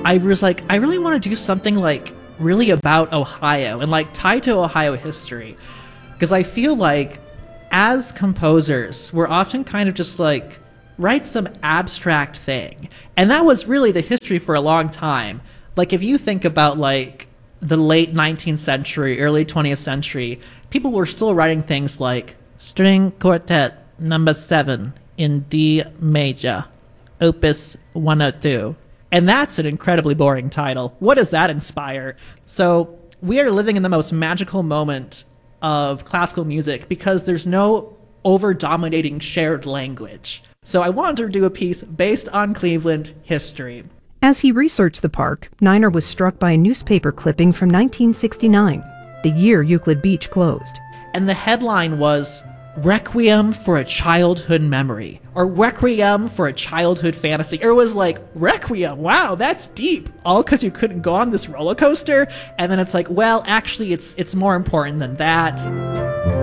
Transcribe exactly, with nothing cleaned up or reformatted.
I was like, I really want to do something like really about Ohio and like tied to Ohio history. Because I feel like as composers, we're often kind of just like, write some abstract thing. And that was really the history for a long time. Like if you think about like the late nineteenth century, early twentieth century, people were still writing things like string quartet number seven in D major, opus one oh two. And that's an incredibly boring title. What does that inspire? So we are living in the most magical moment of classical music because there's no over-dominating shared language. So I wanted to do a piece based on Cleveland history. As he researched the park, Niner was struck by a newspaper clipping from nineteen sixty-nine, the year Euclid Beach closed. And the headline was, Requiem for a Childhood Memory, or Requiem for a Childhood Fantasy. Or it was like, Requiem, wow, that's deep. All because you couldn't go on this roller coaster? And then it's like, well, actually, it's it's more important than that.